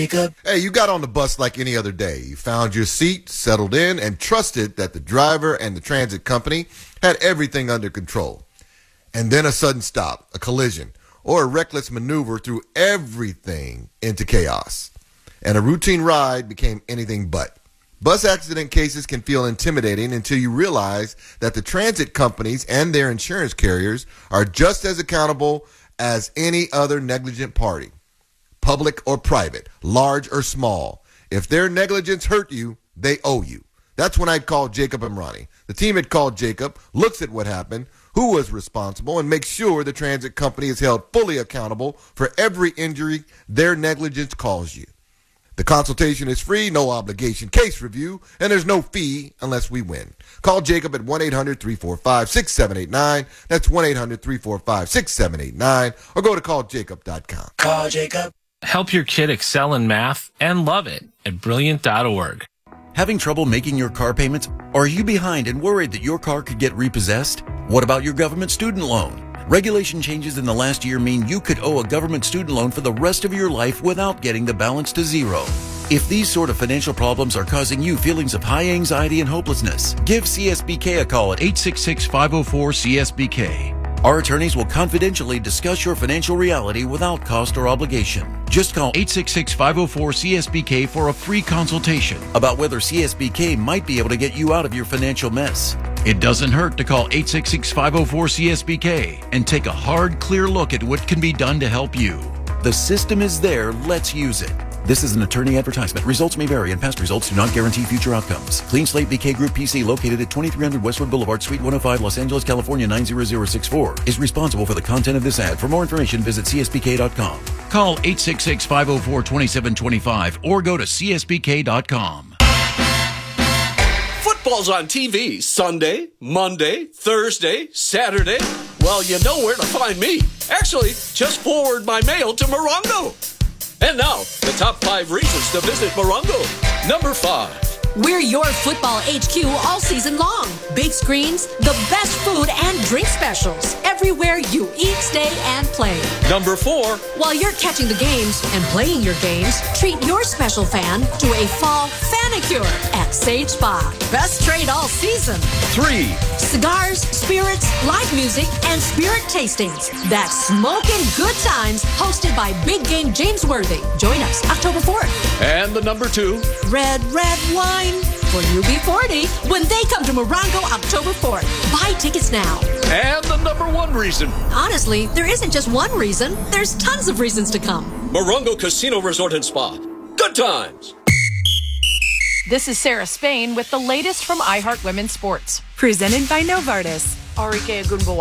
Hey, you got on the bus like any other day. You found your seat, settled in, and trusted that the driver and the transit company had everything under control. And then a sudden stop, a collision, or a reckless maneuver threw everything into chaos. And a routine ride became anything but. Bus accident cases can feel intimidating until you realize that the transit companies and their insurance carriers are just as accountable as any other negligent party. Public or private, large or small. If their negligence hurt you, they owe you. That's when I'd call Jacob and Ronnie. The team had called Jacob, looks at what happened, who was responsible, and makes sure the transit company is held fully accountable for every injury their negligence caused you. The consultation is free, no obligation case review, and there's no fee unless we win. Call Jacob at 1-800-345-6789. That's 1-800-345-6789. Or go to calljacob.com. Call Jacob. Help your kid excel in math and love it at Brilliant.org. Having trouble making your car payments? Or are you behind and worried that your car could get repossessed? What about your government student loan? Regulation changes in the last year mean you could owe a government student loan for the rest of your life without getting the balance to zero. If these sort of financial problems are causing you feelings of high anxiety and hopelessness, give CSBK a call at 866-504-CSBK. Our attorneys will confidentially discuss your financial reality without cost or obligation. Just call 866-504-CSBK for a free consultation about whether CSBK might be able to get you out of your financial mess. It doesn't hurt to call 866-504-CSBK and take a hard, clear look at what can be done to help you. The system is there. Let's use it. This is an attorney advertisement. Results may vary, and past results do not guarantee future outcomes. Clean Slate BK Group PC, located at 2300 Westwood Boulevard, Suite 105, Los Angeles, California 90064, is responsible for the content of this ad. For more information, visit csbk.com. Call 866-504-2725 or go to csbk.com. Football's on TV Sunday, Monday, Thursday, Saturday. Well, you know where to find me. Actually, just forward my mail to Morongo. And now, the top 5 reasons to visit Morongo. Number 5. We're your football HQ all season long. Big screens, the best food and drink specials. Everywhere you eat, stay, and play. Number 4. While you're catching the games and playing your games, treat your special fan to a fall fanicure at Sage Spa. Best trade all season. 3. Cigars, spirits, live music, and spirit tastings. That's smoking good times hosted by Big Game James Worthy. Join us October 4th. And the number 2. Red wine for UB40 when they come to Morongo October 4th. Buy tickets now. And the number 1 reason. Honestly, there isn't just one reason. There's tons of reasons to come. Morongo Casino Resort and Spa. Good times. This is Sarah Spain with the latest from iHeart Women's Sports. Presented by Novartis. Arike Gunbawa.